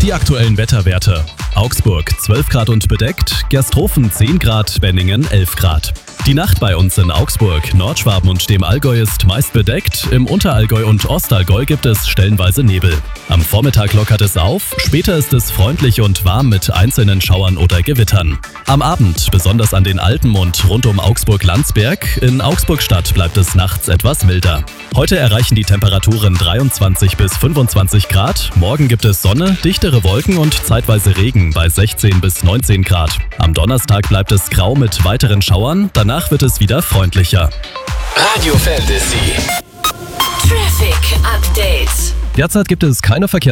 Die aktuellen Wetterwerte. Augsburg 12 Grad und bedeckt, Gersthofen 10 Grad, Benningen 11 Grad. Die Nacht bei uns in Augsburg, Nordschwaben und dem Allgäu ist meist bedeckt, im Unterallgäu und Ostallgäu gibt es stellenweise Nebel. Am Vormittag lockert es auf, später ist es freundlich und warm mit einzelnen Schauern oder Gewittern. Am Abend, besonders an den Alpen und rund um Augsburg-Landsberg, in Augsburg-Stadt bleibt es nachts etwas milder. Heute erreichen die Temperaturen 23 bis 25 Grad, morgen gibt es Sonne, dichtere Wolken und zeitweise Regen bei 16 bis 19 Grad. Am Donnerstag bleibt es grau mit weiteren Schauern, danach wird es wieder freundlicher. Radio Fantasy. Traffic Update. Derzeit gibt es keine